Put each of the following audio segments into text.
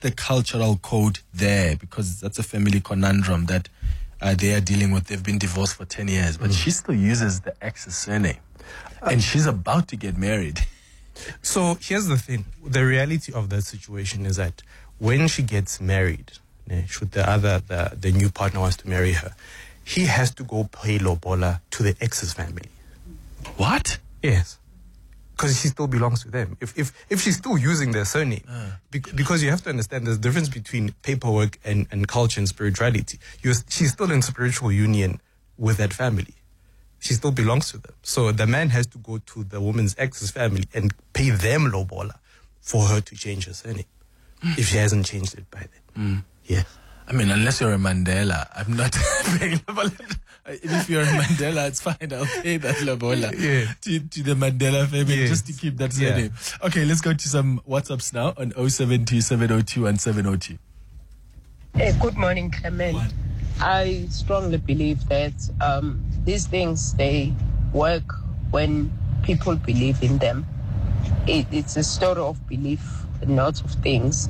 the cultural code there? Because that's a family conundrum that they are dealing with. They've been divorced for 10 years, but she still uses the ex's surname. And she's about to get married. So here's the thing. The reality of that situation is that when she gets married, should the new partner wants to marry her, he has to go pay lobola to the ex's family. What? Yes. Because she still belongs to them. If she's still using their surname. Because you have to understand there's a difference between paperwork and culture and spirituality. She's still in spiritual union with that family. She still belongs to them. So the man has to go to the woman's ex's family and pay them lobola for her to change her surname. If she hasn't changed it by then. Yeah. I mean, unless you're a Mandela, I'm not paying lobola. If you're a Mandela, it's fine. I'll pay that lobola to the Mandela family just to keep that surname. Yeah. Okay, let's go to some WhatsApps now on 072-702-1702. Hey, good morning, Clement. I strongly believe that these things, they work when people believe in them. It's a story of belief, not of things.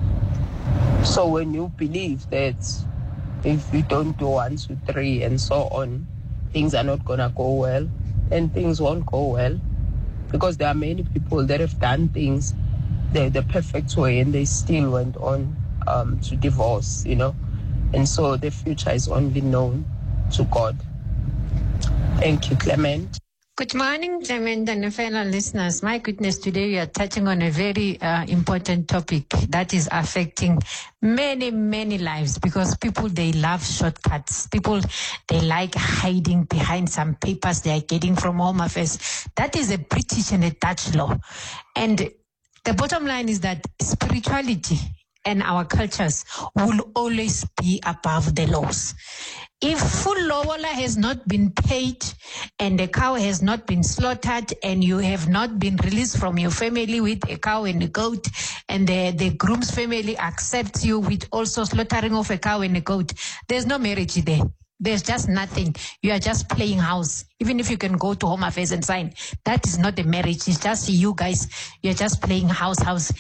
So when you believe that if you don't do 1, 2, 3 and so on, things are not going to go well, and things won't go well. Because there are many people that have done things the perfect way and they still went on to divorce, And so the future is only known to God. Thank you, Clement. Good morning, Clement and fellow listeners. My goodness, today we are touching on a very important topic that is affecting many, many lives, because people, they love shortcuts. People, they like hiding behind some papers they are getting from Home Affairs. That is a British and a Dutch law. And the bottom line is that spirituality and our cultures will always be above the laws. If full lobola has not been paid and the cow has not been slaughtered and you have not been released from your family with a cow and a goat, and the groom's family accepts you with also slaughtering of a cow and a goat, there's no marriage there. There's just nothing. You are just playing house. Even if you can go to Home Affairs and sign, that is not a marriage. It's just you guys, you're just playing house.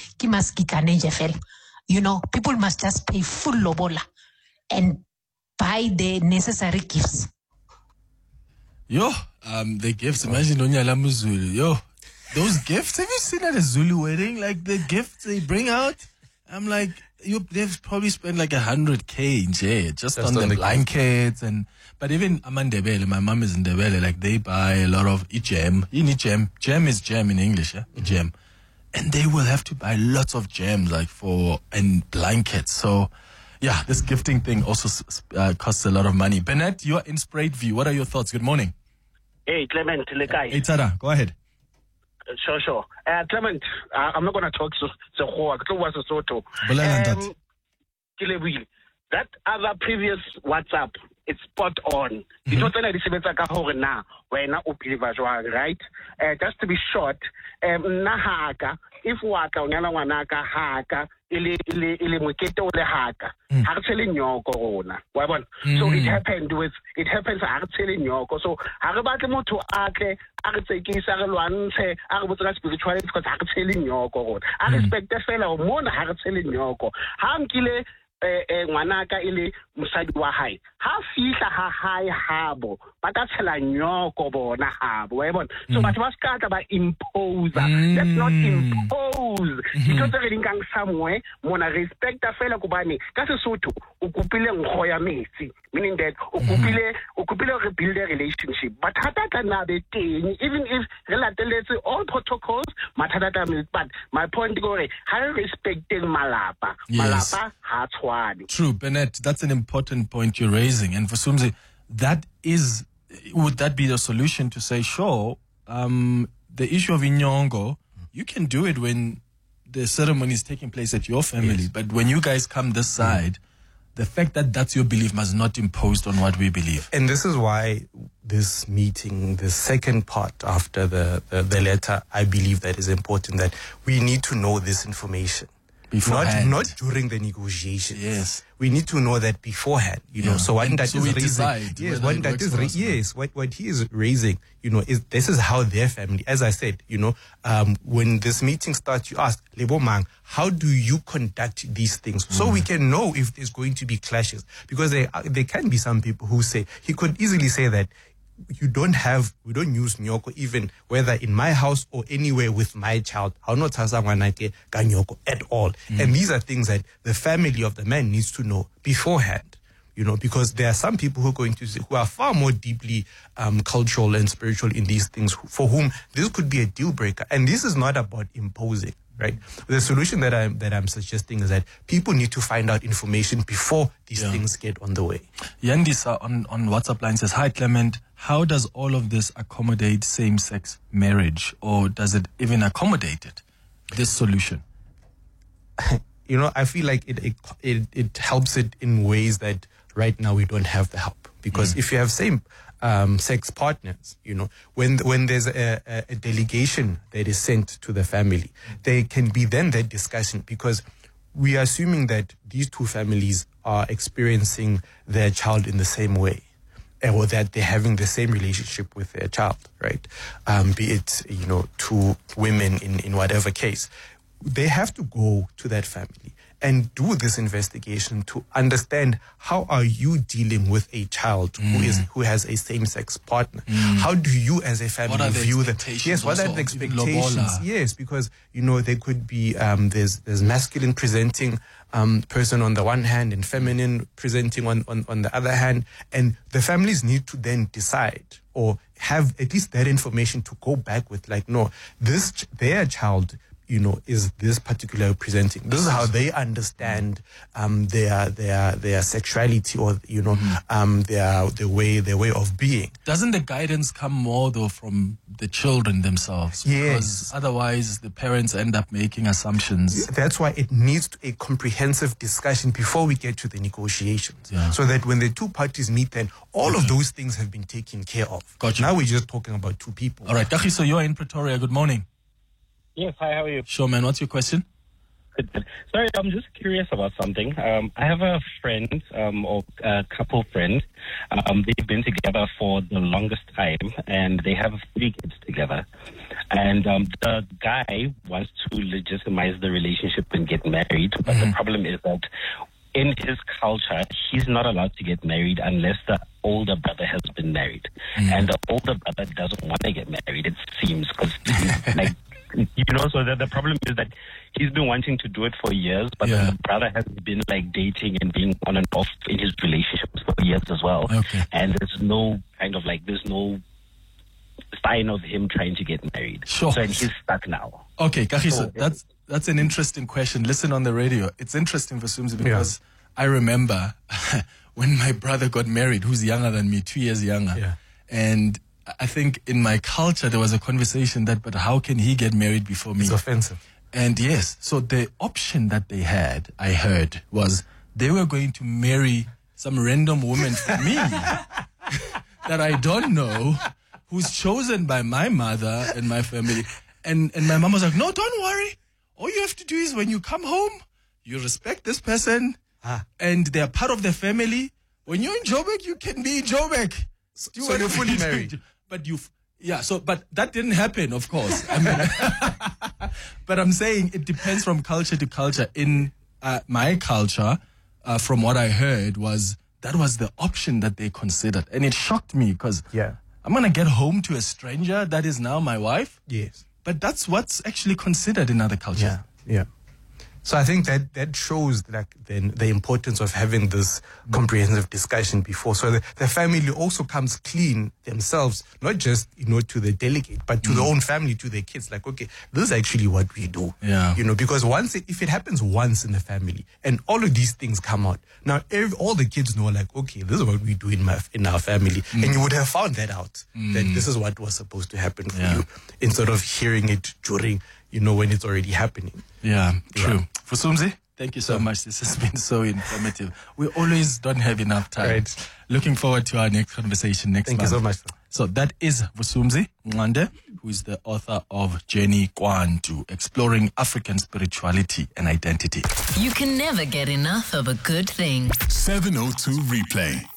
People must just pay full lobola and buy the necessary gifts. The gifts. Imagine Onyala Muzulu. Those gifts. Have you seen at a Zulu wedding? Like the gifts they bring out. I'm like, they've probably spent like 100K in jail just on the blankets but even Amandebele, my mom is in Ndebele, like they buy a lot of gem. You need gem. Gem is gem in English, gem. And they will have to buy lots of gems and blankets. So, this gifting thing also costs a lot of money. Bennett, you're in Sprayed View. What are your thoughts? Good morning. Hey, Clement. Hey, Tada, go ahead. Sure. Clement, I'm not going to talk so that other previous WhatsApp, it's spot on. It was right? Just to be short, nahaka, if waka unyala wanaka haka, ili mwiketo le haka. Actually nyoko rona. So it happens actually nyoko. So harabate moto ake, akitsekisa relwanse, akabutsa spirituality because actually nyoko rona. I respect the fellow mona actually nyoko. Hamkile ngwanaka ile mosadi wa hae ha fihla ha hae habo ba ka tshela nyoko bona habo wa bona so batho ba ska ba impose. Let's not impose. Because re dinkang somewhere mona respect a fela kubane ka Sesotho o kupile nkgo ya metsi, meaning that o kupile re build a relationship but hata kana be teng even if re lateletse all protocols mathata ka but my point go re ha re respecting malapa ha tshwane. True, Bennett, that's an important point you're raising. And for Sumzi, would that be the solution to say, sure, the issue of Inyongo, you can do it when the ceremony is taking place at your family. But when you guys come this side, the fact that that's your belief must not impose on what we believe. And this is why this meeting, the second part after the letter, I believe that is important, that we need to know this information. Beforehand. Not during the negotiations. Yes. We need to know that beforehand, So what And that so is we raising, decide yes, whether what it that works is, for us or not. yes, what he is raising, is this is how their family, as I said, when this meeting starts, you ask, Lebo Mang, how do you conduct these things? So we can know if there's going to be clashes, because there can be some people who say, he could easily say that, we don't use nyoko even whether in my house or anywhere with my child. I'll not tell someone like nyoko at all. And these are things that the family of the man needs to know beforehand. Because there are some people who are going to say, who are far more deeply cultural and spiritual in these things, for whom this could be a deal breaker. And this is not about imposing, right? The solution that I'm suggesting is that people need to find out information before these things get on the way. Yandisa on WhatsApp line says, "Hi Clement, how does all of this accommodate same-sex marriage, or does it even accommodate it? This solution?" I feel like it helps it in ways that right now we don't have the help. Because if you have same sex partners, when there's a delegation that is sent to the family, there can be then that discussion, because we are assuming that these two families are experiencing their child in the same way, or that they're having the same relationship with their child, right? Be it, two women in whatever case. They have to go to that family and do this investigation to understand, how are you dealing with a child who has a same-sex partner? How do you as a family view them? Yes, what are the expectations? Yes, because there could be there's masculine presenting person on the one hand and feminine presenting on the other hand, and the families need to then decide or have at least that information to go back with, like, no, their child is this particular presenting. This is how they understand their sexuality, or their way of being. Doesn't the guidance come more though from the children themselves? Because otherwise the parents end up making assumptions. That's why it needs a comprehensive discussion before we get to the negotiations. So that when the two parties meet, then all of those things have been taken care of. Gotcha. Now we're just talking about two people. All right, Kagiso, you're in Pretoria. Good morning. Yes, hi, how are you? Sure, man. What's your question? Good. Sorry, I'm just curious about something. I have a friend, or a couple friend. They've been together for the longest time, and they have 3 kids together. And the guy wants to legitimize the relationship and get married, but the problem is that in his culture, he's not allowed to get married unless the older brother has been married. And the older brother doesn't want to get married, it seems, because so the problem is that he's been wanting to do it for years, but the brother has been dating and being on and off in his relationships for years as well. Okay. And there's no there's no sign of him trying to get married. Sure. So and he's stuck now. Okay, Kagiso, that's an interesting question. Listen on the radio. It's interesting for Sumzi because I remember when my brother got married, who's younger than me, 2 years younger. Yeah. And I think in my culture, there was a conversation but how can he get married before me? It's offensive. And yes, so the option that they had, I heard, was they were going to marry some random woman for me that I don't know, who's chosen by my mother and my family. And my mom was like, no, don't worry. All you have to do is when you come home, you respect this person and they're part of the family. When you're in Joburg, you can be in Joburg. So you're fully married. But but that didn't happen, of course. I mean, but I'm saying it depends from culture to culture. In my culture, from what I heard, that was the option that they considered. And it shocked me because I'm going to get home to a stranger that is now my wife. Yes. But that's what's actually considered in other cultures. Yeah. So I think that shows the importance of having this comprehensive discussion before, so the family also comes clean themselves, not just to the delegate, but to their own family, to their kids. Like, okay, this is actually what we do. Yeah. Because if it happens once in the family and all of these things come out, now all the kids know, like, okay, this is what we do in our family, and you would have found that out, that this is what was supposed to happen for you, instead of hearing it during, when it's already happening. Yeah, true. Fusumzi, thank you so much. This has been so informative. We always don't have enough time. Right. Looking forward to our next conversation next month. Thank you so much. So that is Vusumzi Nqande, who is the author of Journey Kwantu, Exploring African Spirituality and Identity. You can never get enough of a good thing. 702 Replay.